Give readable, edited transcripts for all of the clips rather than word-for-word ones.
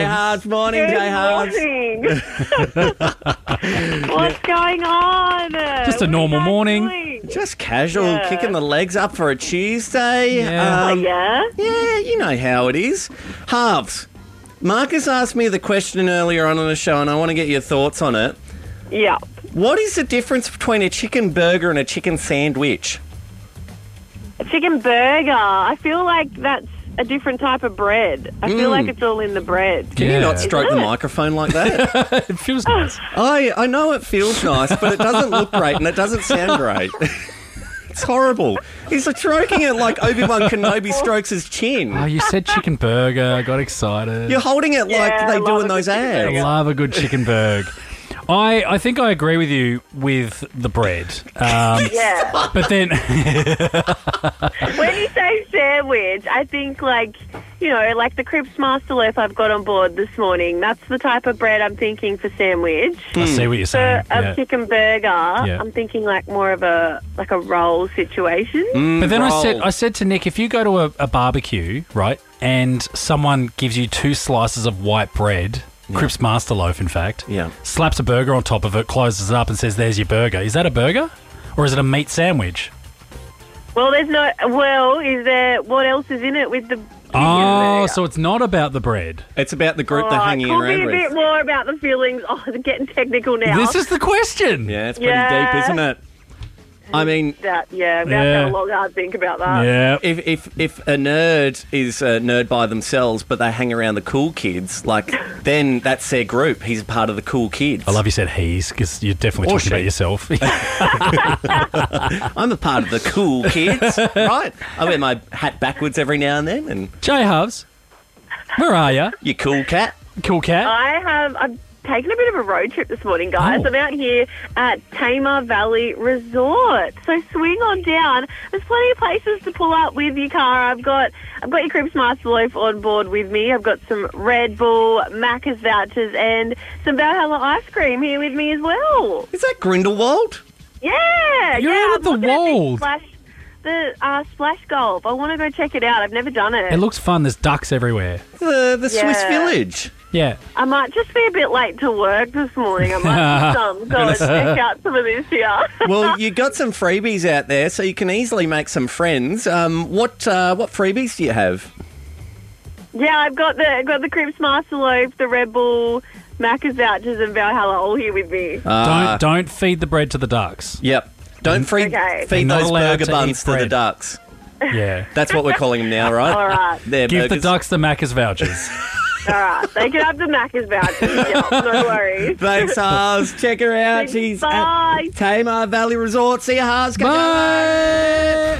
Jay Hards. Morning, Jay Hards. What's going on? Just a normal morning. Just casual, kicking the legs up for a Tuesday. Yeah. Yeah, you know how it is. Halves. Marcus asked me the question earlier on in the show, and I want to get your thoughts on it. Yeah. What is the difference between a chicken burger and a chicken sandwich? A chicken burger. I feel like that's a different type of bread. I feel like it's all in the bread. Can you not stroke the microphone like that? It feels nice. I know it feels nice, but it doesn't look great and it doesn't sound great. It's horrible. He's stroking it like Obi-Wan Kenobi strokes his chin. Oh, you said chicken burger. I got excited. You're holding it like they do in those ads. I love a good chicken burger. I think I agree with you with the bread. Yeah. But then... When you say sandwich, I think like the Crepes Master Loaf I've got on board this morning. That's the type of bread I'm thinking for sandwich. I see what you're saying. For a chicken burger, I'm thinking like more of a roll situation. But then I said to Nick, if you go to a barbecue, right, and someone gives you 2 slices of white bread... Cripps Master Loaf, in fact. Yeah. Slaps a burger on top of it, closes it up and says, there's your burger. Is that a burger? Or is it a meat sandwich? Well, is there... What else is in it with the... Oh, so it's not about the bread. It's about the group they're hanging around with. It could be a bit more about the fillings. Oh, they're getting technical now. This is the question. Yeah, it's pretty deep, isn't it? I mean... I'm going to have a long, hard think about that. Yeah. If a nerd is a nerd by themselves, but they hang around the cool kids, then that's their group. He's a part of the cool kids. I love you said he's, because you're definitely talking about yourself. I'm a part of the cool kids, right? I wear my hat backwards every now and then. And Jay Hubs, where are you? You cool cat. Cool cat. I've taken a bit of a road trip this morning, guys. I'm out here at Tamar Valley Resort. So swing on down. There's plenty of places to pull up with your car. I've got your Crepes Master Loaf on board with me. I've got some Red Bull, Macca's vouchers, and some Valhalla ice cream here with me as well. Is that Grindelwald? Yeah. You're out at the Wald. The Splash Golf. I want to go check it out. I've never done it. It looks fun. There's ducks everywhere. The Swiss Village. Yeah. I might just be a bit late to work this morning. I might just go and check out some of this here. Well, you got some freebies out there, so you can easily make some friends. What freebies do you have? Yeah, I've got the Crepes Master Loaf, the Red Bull, Macca's vouchers, and Valhalla all here with me. Don't feed the bread to the ducks. Yep. Don't feed those burger buns to the ducks. Yeah. That's what we're calling them now, right? All right. Give the ducks the Macca's vouchers. All right. They can have the Macca's vouchers. Yeah, no worries. Thanks, Haas. Check her out. She's at Tamar Valley Resort. See you, Haas. Bye.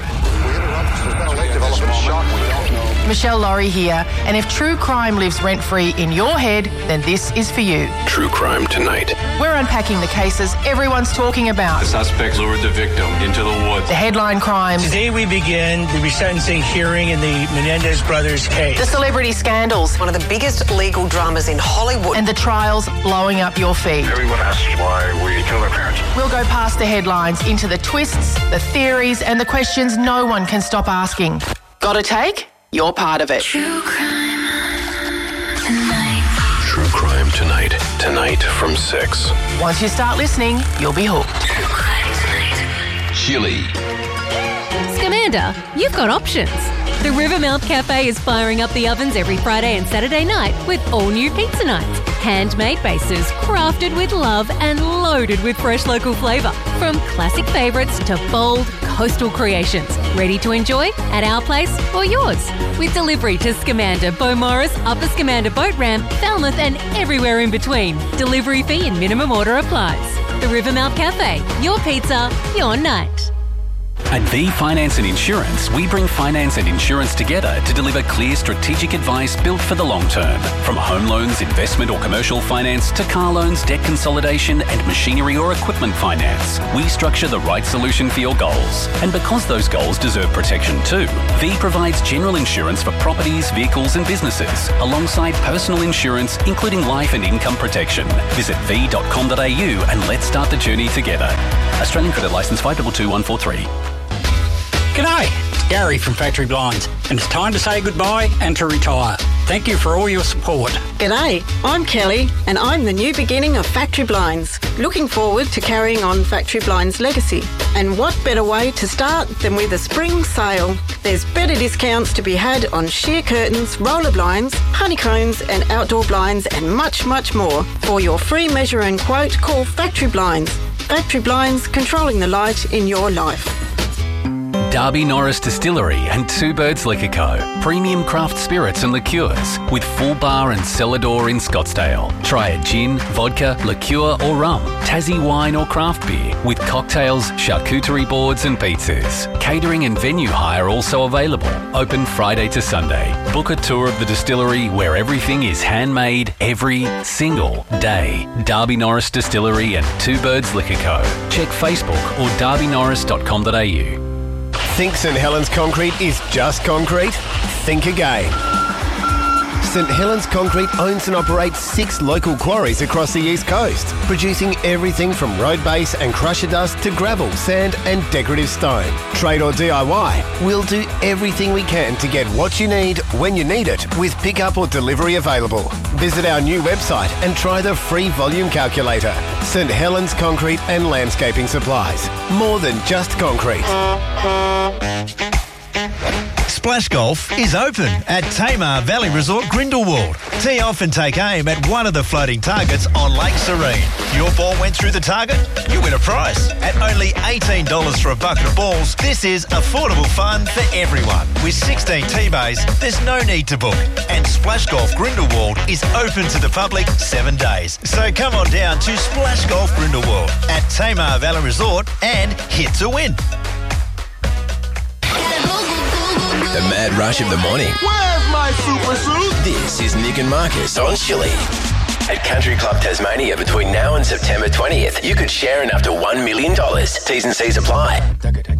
Michelle Laurie here, and if true crime lives rent-free in your head, then this is for you. True Crime Tonight. We're unpacking the cases everyone's talking about. The suspects lured the victim into the woods. The headline crimes. Today we begin the resentencing hearing in the Menendez brothers case. The celebrity scandals. One of the biggest legal dramas in Hollywood. And the trials blowing up your feed. Everyone asks why we killed our parents. We'll go past the headlines into the twists, the theories, and the questions no one can stop asking. Got a take? You're part of it. True Crime Tonight. True Crime Tonight. Tonight from 6. Once you start listening, you'll be hooked. True Crime Tonight. Chili. Scamander, you've got options. The Rivermount Cafe is firing up the ovens every Friday and Saturday night with all new pizza nights. Handmade bases, crafted with love and loaded with fresh local flavour. From classic favourites to bold coastal creations. Ready to enjoy at our place or yours. With delivery to Scamander, Beaumaris, Upper Scamander Boat Ramp, Falmouth and everywhere in between. Delivery fee and minimum order applies. The Rivermount Cafe. Your pizza, your night. At V Finance and Insurance, we bring finance and insurance together to deliver clear strategic advice built for the long term. From home loans, investment or commercial finance to car loans, debt consolidation and machinery or equipment finance, we structure the right solution for your goals. And because those goals deserve protection too, V provides general insurance for properties, vehicles and businesses, alongside personal insurance, including life and income protection. Visit v.com.au and let's start the journey together. Australian Credit Licence 522143. G'day, it's Gary from Factory Blinds, and it's time to say goodbye and to retire. Thank you for all your support. G'day, I'm Kelly and I'm the new beginning of Factory Blinds. Looking forward to carrying on Factory Blinds' legacy. And what better way to start than with a spring sale? There's better discounts to be had on sheer curtains, roller blinds, honeycombs and outdoor blinds and much, much more. For your free measure and quote, call Factory Blinds. Factory Blinds, controlling the light in your life. Darby Norris Distillery and Two Birds Liquor Co. Premium craft spirits and liqueurs with full bar and cellar door in Scottsdale. Try a gin, vodka, liqueur or rum, Tassie wine or craft beer with cocktails, charcuterie boards and pizzas. Catering and venue hire also available. Open Friday to Sunday. Book a tour of the distillery where everything is handmade every single day. Darby Norris Distillery and Two Birds Liquor Co. Check Facebook or darbynorris.com.au. Think St Helens Concrete is just concrete? Think again. St Helens Concrete owns and operates 6 local quarries across the East Coast, producing everything from road base and crusher dust to gravel, sand and decorative stone. Trade or DIY, we'll do everything we can to get what you need when you need it, with pickup or delivery available. Visit our new website and try the free volume calculator. St Helens Concrete and Landscaping Supplies. More than just concrete. Splash Golf is open at Tamar Valley Resort, Grindelwald. Tee off and take aim at one of the floating targets on Lake Serene. Your ball went through the target, you win a prize. At only $18 for a bucket of balls, this is affordable fun for everyone. With 16 tee bays, there's no need to book. And Splash Golf Grindelwald is open to the public 7 days. So come on down to Splash Golf Grindelwald at Tamar Valley Resort and hit to win. The mad rush of the morning. Where's my super suit? This is Nick and Marcus on Chili. At Country Club Tasmania between now and September 20th, you could share in up to $1 million. T's and C's apply.